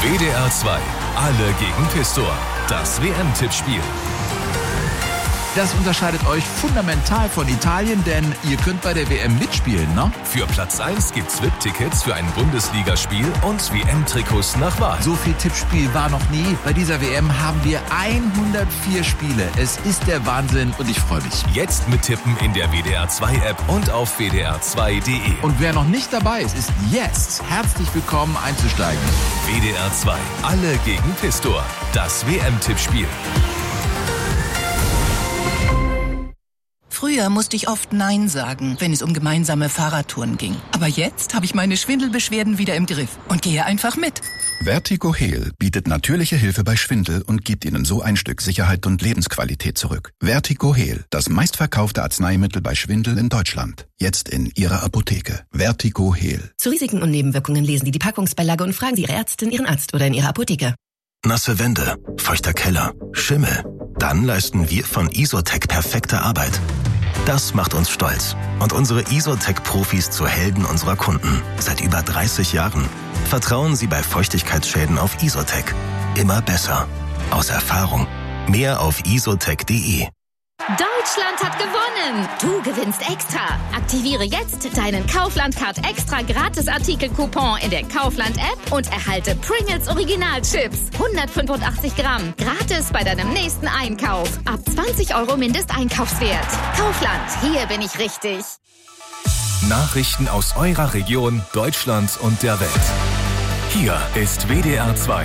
WDR 2, alle gegen Pistor. Das WM-Tippspiel. Das unterscheidet euch fundamental von Italien, denn ihr könnt bei der WM mitspielen, ne? Für Platz 1 gibt's VIP-Tickets für ein Bundesligaspiel und WM-Trikots nach Wahl. So viel Tippspiel war noch nie. Bei dieser WM haben wir 104 Spiele. Es ist der Wahnsinn und ich freue mich. Jetzt mittippen in der WDR 2 App und auf wdr2.de. Und wer noch nicht dabei ist, ist jetzt herzlich willkommen einzusteigen. WDR 2, alle gegen Pistor. Das WM-Tippspiel. Früher musste ich oft Nein sagen, wenn es um gemeinsame Fahrradtouren ging. Aber jetzt habe ich meine Schwindelbeschwerden wieder im Griff und gehe einfach mit. VertigoHeal bietet natürliche Hilfe bei Schwindel und gibt Ihnen so ein Stück Sicherheit und Lebensqualität zurück. VertigoHeal, das meistverkaufte Arzneimittel bei Schwindel in Deutschland. Jetzt in Ihrer Apotheke. VertigoHeal. Zu Risiken und Nebenwirkungen lesen Sie die Packungsbeilage und fragen Sie Ihre Ärztin, Ihren Arzt oder in Ihrer Apotheke. Nasse Wände, feuchter Keller, Schimmel. Dann leisten wir von Isotec perfekte Arbeit. Das macht uns stolz und unsere Isotec-Profis zu Helden unserer Kunden. Seit über 30 Jahren. Vertrauen Sie bei Feuchtigkeitsschäden auf Isotec. Immer besser. Aus Erfahrung. Mehr auf isotec.de. Deutschland hat gewonnen! Du gewinnst extra. Aktiviere jetzt deinen Kaufland-Card extra Gratis-Artikel-Coupon in der Kaufland-App und erhalte Pringles Original-Chips. 185 Gramm. Gratis bei deinem nächsten Einkauf. Ab 20 € Mindesteinkaufswert. Kaufland, hier bin ich richtig. Nachrichten aus eurer Region, Deutschland und der Welt. Hier ist WDR 2.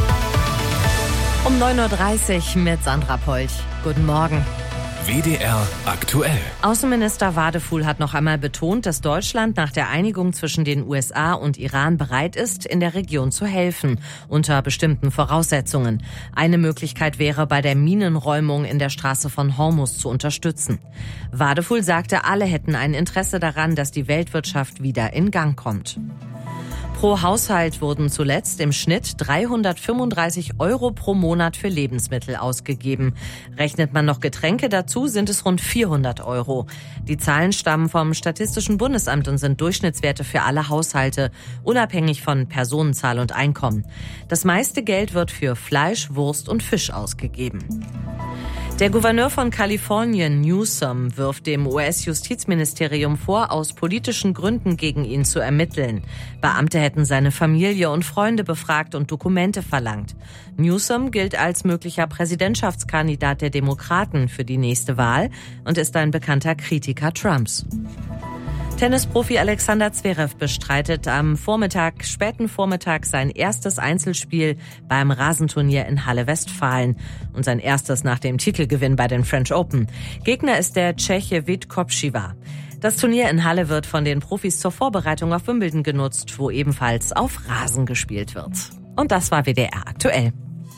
Um 9.30 Uhr mit Sandra Polch. Guten Morgen. WDR aktuell. Außenminister Wadefuhl hat noch einmal betont, dass Deutschland nach der Einigung zwischen den USA und Iran bereit ist, in der Region zu helfen, unter bestimmten Voraussetzungen. Eine Möglichkeit wäre, bei der Minenräumung in der Straße von Hormuz zu unterstützen. Wadefuhl sagte, alle hätten ein Interesse daran, dass die Weltwirtschaft wieder in Gang kommt. Pro Haushalt wurden zuletzt im Schnitt 335 € pro Monat für Lebensmittel ausgegeben. Rechnet man noch Getränke dazu, sind es rund 400 €. Die Zahlen stammen vom Statistischen Bundesamt und sind Durchschnittswerte für alle Haushalte, unabhängig von Personenzahl und Einkommen. Das meiste Geld wird für Fleisch, Wurst und Fisch ausgegeben. Der Gouverneur von Kalifornien, Newsom, wirft dem US-Justizministerium vor, aus politischen Gründen gegen ihn zu ermitteln. Beamte hätten seine Familie und Freunde befragt und Dokumente verlangt. Newsom gilt als möglicher Präsidentschaftskandidat der Demokraten für die nächste Wahl und ist ein bekannter Kritiker Trumps. Tennisprofi Alexander Zverev bestreitet am späten Vormittag sein erstes Einzelspiel beim Rasenturnier in Halle Westfalen und sein erstes nach dem Titelgewinn bei den French Open. Gegner ist der Tscheche Vít Kopřiva. Das Turnier in Halle wird von den Profis zur Vorbereitung auf Wimbledon genutzt, wo ebenfalls auf Rasen gespielt wird. Und das war WDR aktuell.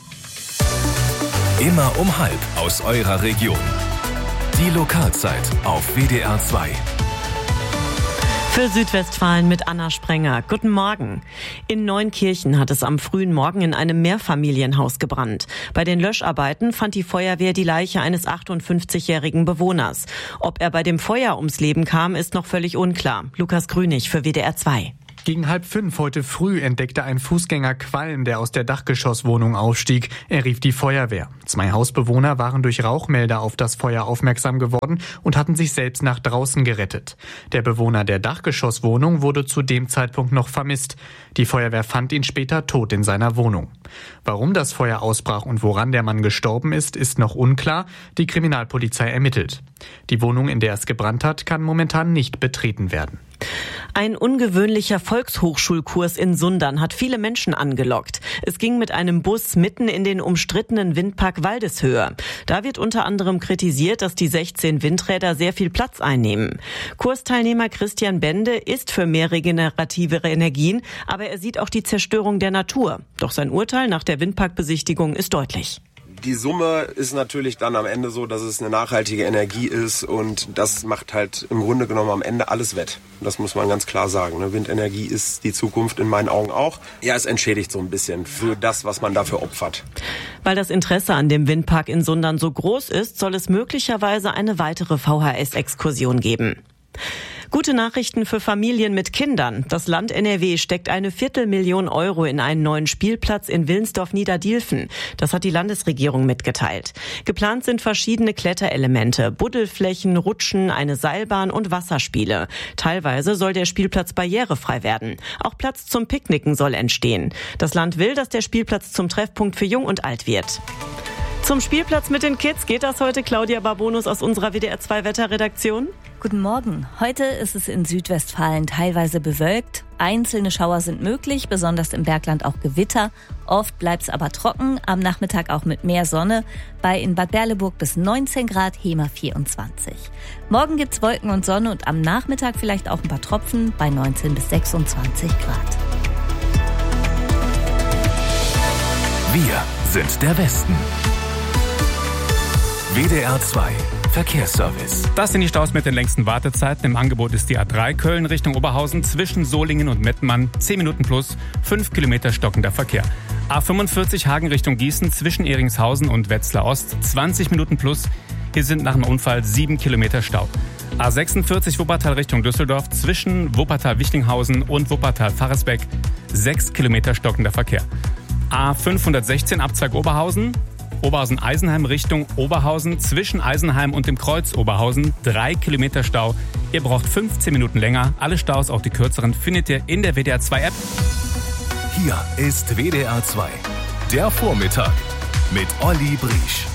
Immer um 12:30 aus eurer Region. Die Lokalzeit auf WDR 2. Für Südwestfalen mit Anna Sprenger. Guten Morgen. In Neunkirchen hat es am frühen Morgen in einem Mehrfamilienhaus gebrannt. Bei den Löscharbeiten fand die Feuerwehr die Leiche eines 58-jährigen Bewohners. Ob er bei dem Feuer ums Leben kam, ist noch völlig unklar. Lukas Grünig für WDR 2. Gegen 4:30 heute früh entdeckte ein Fußgänger Qualm, der aus der Dachgeschosswohnung aufstieg. Er rief die Feuerwehr. 2 Hausbewohner waren durch Rauchmelder auf das Feuer aufmerksam geworden und hatten sich selbst nach draußen gerettet. Der Bewohner der Dachgeschosswohnung wurde zu dem Zeitpunkt noch vermisst. Die Feuerwehr fand ihn später tot in seiner Wohnung. Warum das Feuer ausbrach und woran der Mann gestorben ist, ist noch unklar. Die Kriminalpolizei ermittelt. Die Wohnung, in der es gebrannt hat, kann momentan nicht betreten werden. Ein ungewöhnlicher Volkshochschulkurs in Sundern hat viele Menschen angelockt. Es ging mit einem Bus mitten in den umstrittenen Windpark Waldeshöhe. Da wird unter anderem kritisiert, dass die 16 Windräder sehr viel Platz einnehmen. Kursteilnehmer Christian Bende ist für mehr regenerative Energien, aber er sieht auch die Zerstörung der Natur. Doch sein Urteil nach der Windparkbesichtigung ist deutlich. Die Summe ist natürlich dann am Ende so, dass es eine nachhaltige Energie ist und das macht halt im Grunde genommen am Ende alles wett. Das muss man ganz klar sagen. Windenergie ist die Zukunft in meinen Augen auch. Ja, es entschädigt so ein bisschen für das, was man dafür opfert. Weil das Interesse an dem Windpark in Sundern so groß ist, soll es möglicherweise eine weitere VHS-Exkursion geben. Gute Nachrichten für Familien mit Kindern. Das Land NRW steckt eine 250.000 € in einen neuen Spielplatz in Wilnsdorf-Niederdilfen. Das hat die Landesregierung mitgeteilt. Geplant sind verschiedene Kletterelemente, Buddelflächen, Rutschen, eine Seilbahn und Wasserspiele. Teilweise soll der Spielplatz barrierefrei werden. Auch Platz zum Picknicken soll entstehen. Das Land will, dass der Spielplatz zum Treffpunkt für Jung und Alt wird. Zum Spielplatz mit den Kids geht das heute. Claudia Barbonus aus unserer WDR 2 Wetterredaktion. Guten Morgen. Heute ist es in Südwestfalen teilweise bewölkt. Einzelne Schauer sind möglich, besonders im Bergland auch Gewitter. Oft bleibt es aber trocken, am Nachmittag auch mit mehr Sonne. Bei in Bad Berleburg bis 19 Grad, Hemer 24. Morgen gibt's Wolken und Sonne und am Nachmittag vielleicht auch ein paar Tropfen bei 19 bis 26 Grad. Wir sind der Westen. WDR 2 Verkehrsservice. Das sind die Staus mit den längsten Wartezeiten. Im Angebot ist die A3 Köln Richtung Oberhausen zwischen Solingen und Mettmann. 10 Minuten plus, 5 Kilometer stockender Verkehr. A45 Hagen Richtung Gießen zwischen Eringshausen und Wetzlar Ost. 20 Minuten plus. Hier sind nach einem Unfall 7 Kilometer Stau. A46 Wuppertal Richtung Düsseldorf zwischen Wuppertal-Wichtinghausen und Wuppertal-Faresbeck. 6 Kilometer stockender Verkehr. A516 Abzweig Oberhausen Eisenheim Richtung Oberhausen zwischen Eisenheim und dem Kreuz Oberhausen 3 Kilometer Stau. Ihr braucht 15 Minuten länger. Alle Staus, auch die kürzeren, findet ihr in der WDR 2 App. Hier ist WDR 2, der Vormittag mit Olli Briesch.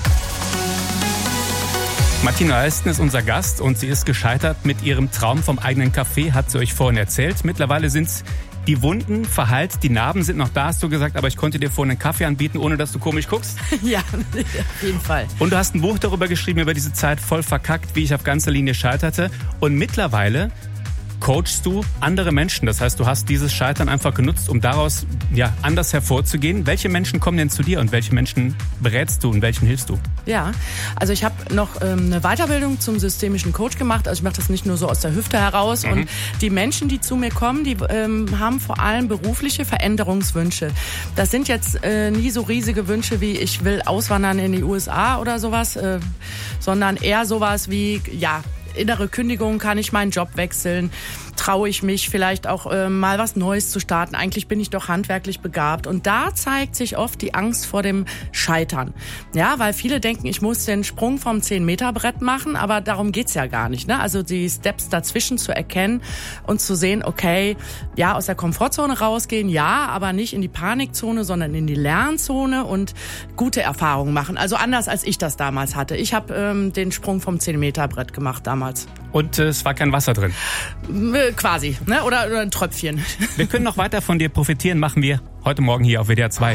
Martina Elsten ist unser Gast und sie ist gescheitert mit ihrem Traum vom eigenen Café, hat sie euch vorhin erzählt. Mittlerweile sind's die Wunden verheilt, die Narben sind noch da, hast du gesagt, aber ich konnte dir vorhin einen Kaffee anbieten, ohne dass du komisch guckst. Ja, auf jeden Fall. Und du hast ein Buch darüber geschrieben, über diese Zeit voll verkackt, wie ich auf ganzer Linie scheiterte. Und mittlerweile coachst du andere Menschen. Das heißt, du hast dieses Scheitern einfach genutzt, um daraus anders hervorzugehen. Welche Menschen kommen denn zu dir und welche Menschen berätst du und welchen hilfst du? Ja, also ich habe noch eine Weiterbildung zum systemischen Coach gemacht. Also ich mache das nicht nur so aus der Hüfte heraus. Und die Menschen, die zu mir kommen, die haben vor allem berufliche Veränderungswünsche. Das sind jetzt nie so riesige Wünsche wie ich will auswandern in die USA oder sowas, sondern eher sowas wie, innere Kündigung, kann ich meinen Job wechseln, traue ich mich vielleicht auch mal was Neues zu starten. Eigentlich bin ich doch handwerklich begabt. Und da zeigt sich oft die Angst vor dem Scheitern. Ja, weil viele denken, ich muss den Sprung vom 10-Meter-Brett machen, aber darum geht's ja gar nicht. Ne? Also die Steps dazwischen zu erkennen und zu sehen, okay, aus der Komfortzone rausgehen, aber nicht in die Panikzone, sondern in die Lernzone und gute Erfahrungen machen. Also anders, als ich das damals hatte. Ich habe den Sprung vom 10-Meter-Brett gemacht damals. Und es war kein Wasser drin? Quasi, ne? Oder ein Tröpfchen. Wir können noch weiter von dir profitieren, machen wir heute Morgen hier auf WDR 2.